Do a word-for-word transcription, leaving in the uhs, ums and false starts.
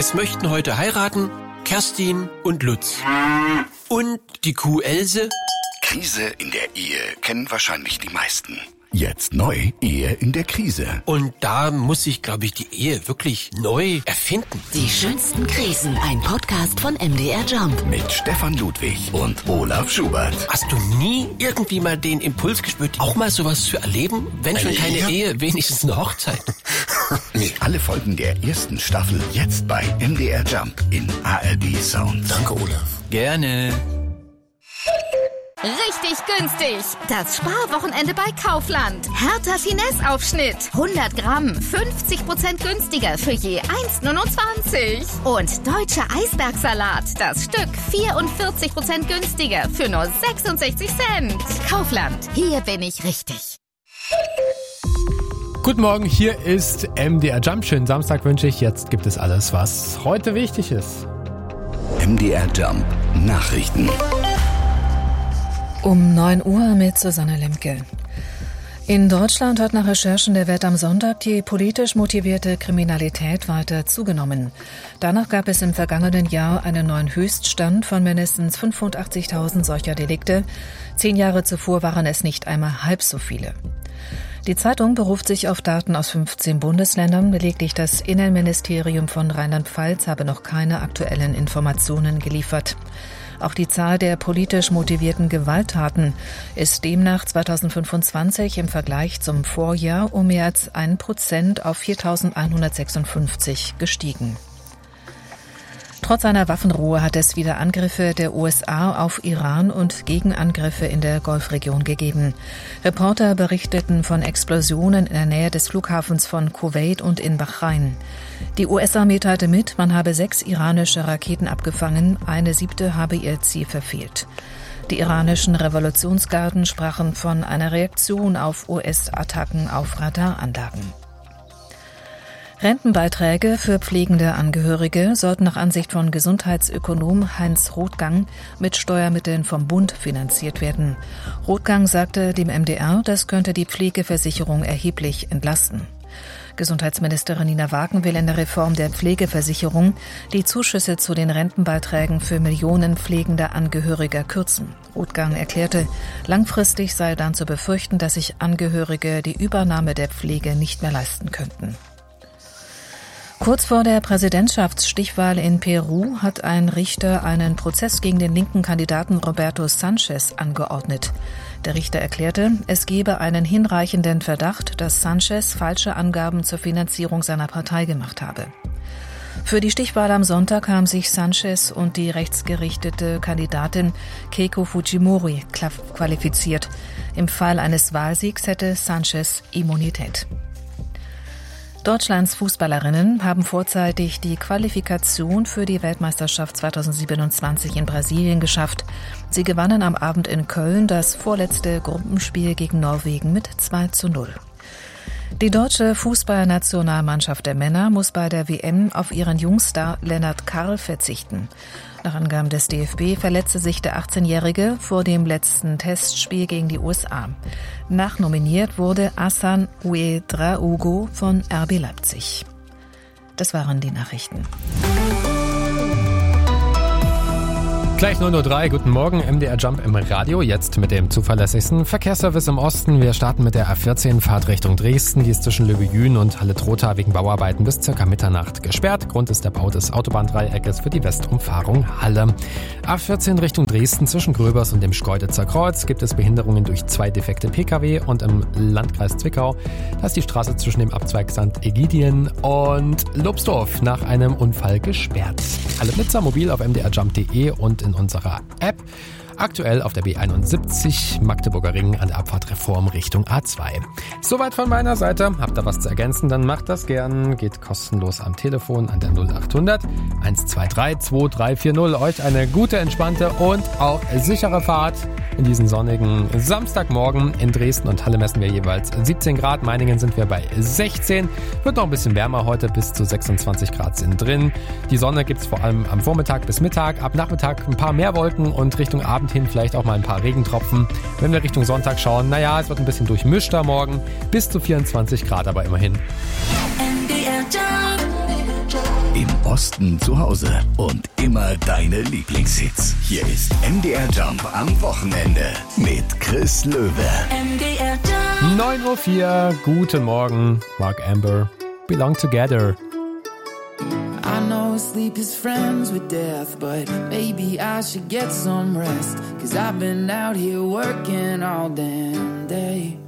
Es möchten heute heiraten Kerstin und Lutz. Und die Kuh Else. Krise in der Ehe kennen wahrscheinlich die meisten. Jetzt neu, Ehe in der Krise. Und da muss sich, glaube ich, die Ehe wirklich neu erfinden. Die schönsten Krisen, ein Podcast von M D R Jump. Mit Stefan Ludwig und Olaf Schubert. Hast du nie irgendwie mal den Impuls gespürt, auch mal sowas zu erleben? Wenn schon keine ja. Ehe, wenigstens eine Hochzeit. Nee. Alle Folgen der ersten Staffel jetzt bei M D R Jump in A R D Sound. Danke, Olaf. Gerne. Richtig günstig. Das Sparwochenende bei Kaufland. Hertha Finesse-Aufschnitt. hundert Gramm, fünfzig Prozent günstiger für je eins Komma neunundzwanzig. Und deutscher Eisbergsalat. Das Stück vierundvierzig Prozent günstiger für nur sechsundsechzig Cent. Kaufland. Hier bin ich richtig. Guten Morgen, hier ist M D R Jump. Schönen Samstag wünsche ich. Jetzt gibt es alles, was heute wichtig ist. M D R Jump Nachrichten. Um neun Uhr mit Susanne Lemke. In Deutschland hat nach Recherchen der Welt am Sonntag die politisch motivierte Kriminalität weiter zugenommen. Danach gab es im vergangenen Jahr einen neuen Höchststand von mindestens fünfundachtzigtausend solcher Delikte. Zehn Jahre zuvor waren es nicht einmal halb so viele. Die Zeitung beruft sich auf Daten aus fünfzehn Bundesländern. Lediglich das Innenministerium von Rheinland-Pfalz habe noch keine aktuellen Informationen geliefert. Auch die Zahl der politisch motivierten Gewalttaten ist demnach zweitausendfünfundzwanzig im Vergleich zum Vorjahr um mehr als ein Prozent auf viertausendeinhundertsechsundfünfzig gestiegen. Trotz einer Waffenruhe hat es wieder Angriffe der U S A auf Iran und Gegenangriffe in der Golfregion gegeben. Reporter berichteten von Explosionen in der Nähe des Flughafens von Kuwait und in Bahrain. Die U S-Armee teilte mit, man habe sechs iranische Raketen abgefangen, eine siebte habe ihr Ziel verfehlt. Die iranischen Revolutionsgarden sprachen von einer Reaktion auf U S-Attacken auf Radaranlagen. Rentenbeiträge für pflegende Angehörige sollten nach Ansicht von Gesundheitsökonom Heinz Rothgang mit Steuermitteln vom Bund finanziert werden. Rothgang sagte dem M D R, das könnte die Pflegeversicherung erheblich entlasten. Gesundheitsministerin Nina Wagen will in der Reform der Pflegeversicherung die Zuschüsse zu den Rentenbeiträgen für Millionen pflegender Angehöriger kürzen. Rothgang erklärte, langfristig sei dann zu befürchten, dass sich Angehörige die Übernahme der Pflege nicht mehr leisten könnten. Kurz vor der Präsidentschaftsstichwahl in Peru hat ein Richter einen Prozess gegen den linken Kandidaten Roberto Sanchez angeordnet. Der Richter erklärte, es gebe einen hinreichenden Verdacht, dass Sanchez falsche Angaben zur Finanzierung seiner Partei gemacht habe. Für die Stichwahl am Sonntag haben sich Sanchez und die rechtsgerichtete Kandidatin Keiko Fujimori qualifiziert. Im Fall eines Wahlsiegs hätte Sanchez Immunität. Deutschlands Fußballerinnen haben vorzeitig die Qualifikation für die Weltmeisterschaft zweitausendsiebenundzwanzig in Brasilien geschafft. Sie gewannen am Abend in Köln das vorletzte Gruppenspiel gegen Norwegen mit zwei zu null. Die deutsche Fußballnationalmannschaft der Männer muss bei der W M auf ihren Jungstar Lennart Karl verzichten. Nach Angaben des D F B verletzte sich der achtzehnjährige vor dem letzten Testspiel gegen die U S A. Nachnominiert wurde Hassan Ouedraogo von R B Leipzig. Das waren die Nachrichten. Gleich neun Uhr drei, guten Morgen, M D R Jump im Radio, jetzt mit dem zuverlässigsten Verkehrsservice im Osten. Wir starten mit der A vierzehn, Fahrt Richtung Dresden. Die ist zwischen Löbejün und Halle-Trotha wegen Bauarbeiten bis circa Mitternacht gesperrt. Grund ist der Bau des Autobahndreieckes für die Westumfahrung Halle. A vierzehn Richtung Dresden zwischen Gröbers und dem Schkeuditzer Kreuz gibt es Behinderungen durch zwei defekte Pkw und im Landkreis Zwickau. Da ist die Straße zwischen dem Abzweig Sankt Egidien und Lobsdorf nach einem Unfall gesperrt. Alle Blitzer mobil auf m d r jump punkt d e und in unserer App. Aktuell auf der B einundsiebzig Magdeburger Ring an der Abfahrt Reform Richtung A zwei. Soweit von meiner Seite. Habt ihr was zu ergänzen, dann macht das gern. Geht kostenlos am Telefon an der null achthundert eins zwei drei zwei drei vier null. Euch eine gute, entspannte und auch sichere Fahrt in diesen sonnigen Samstagmorgen. In Dresden und Halle messen wir jeweils siebzehn Grad. Meiningen sind wir bei sechzehn. Wird noch ein bisschen wärmer heute, bis zu sechsundzwanzig Grad sind drin. Die Sonne gibt's vor allem am Vormittag bis Mittag. Ab Nachmittag ein paar mehr Wolken und Richtung Abend hin vielleicht auch mal ein paar Regentropfen. Wenn wir Richtung Sonntag schauen, naja, es wird ein bisschen durchmischter morgen. Bis zu vierundzwanzig Grad aber immerhin. Im Osten zu Hause und immer deine Lieblingshits. Hier ist M D R Jump am Wochenende mit Chris Löwe. M D R Jump. neun Uhr vier, guten Morgen, Mark Amber, Belong Together. I know sleep is friends with death, but maybe I should get some rest, 'cause I've been out here working all damn day.